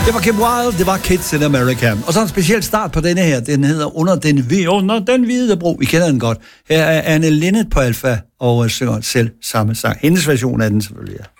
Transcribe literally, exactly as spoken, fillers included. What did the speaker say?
Det var Kim Wilde, det var Kids in America. Og så en speciel start på denne her. Den hedder Under den, under den hvide bro. Vi kender den godt. Her er Anne Linnet på alfa og synger selv samme sang. Hendes version af den selvfølgelig.